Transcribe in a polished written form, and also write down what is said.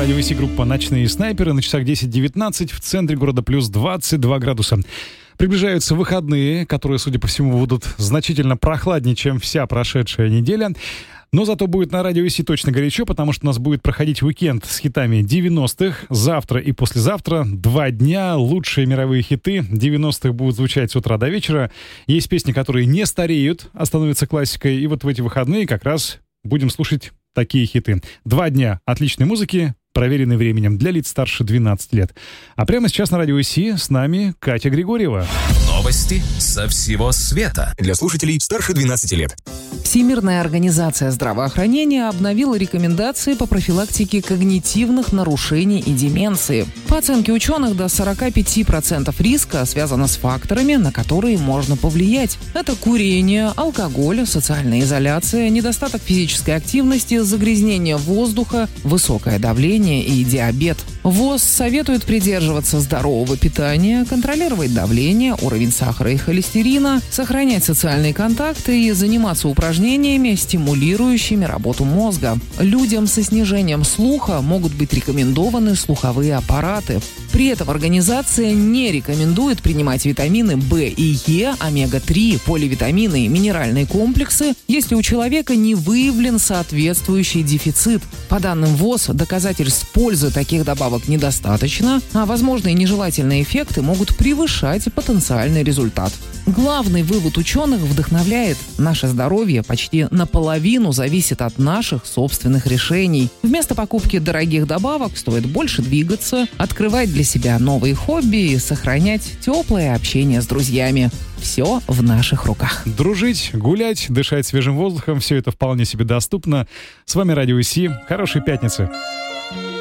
радио ВС группа «Ночные снайперы». На часах 10:19, в центре города плюс 22 градуса. Приближаются выходные, которые, судя по всему, будут значительно прохладнее, чем вся прошедшая неделя. Но зато будет на радио ВС точно горячо, потому что у нас будет проходить уикенд с хитами 90-х. Завтра и послезавтра 2 дня, лучшие мировые хиты 90-х будут звучать с утра до вечера. Есть песни, которые не стареют, а становятся классикой. И вот в эти выходные как раз будем слушать такие хиты. 2 дня отличной музыки, проверенной временем, для лиц старше 12 лет. А прямо сейчас на радио ВС с нами Катя Григорьева. Новости со всего света. Для слушателей старше 12 лет. Всемирная организация здравоохранения обновила рекомендации по профилактике когнитивных нарушений и деменции. По оценке ученых, до 45% риска связано с факторами, на которые можно повлиять. Это курение, алкоголь, социальная изоляция, недостаток физической активности, загрязнение воздуха, высокое давление и диабет. ВОЗ советует придерживаться здорового питания, контролировать давление, уровень сахара и холестерина, сохранять социальные контакты и заниматься упражнениями, стимулирующими работу мозга. Людям со снижением слуха могут быть рекомендованы слуховые аппараты. При этом организация не рекомендует принимать витамины В и Е, омега-3, поливитамины и минеральные комплексы, если у человека не выявлен соответствующий дефицит. По данным ВОЗ, доказательств пользы таких добавок недостаточно, а возможные нежелательные эффекты могут превышать потенциальный результат. Главный вывод ученых вдохновляет. Наше здоровье почти наполовину зависит от наших собственных решений. Вместо покупки дорогих добавок стоит больше двигаться, открывать для себя новые хобби и сохранять теплое общение с друзьями. Все в наших руках. Дружить, гулять, дышать свежим воздухом — все это вполне себе доступно. С вами радио ВС. Хорошей пятницы.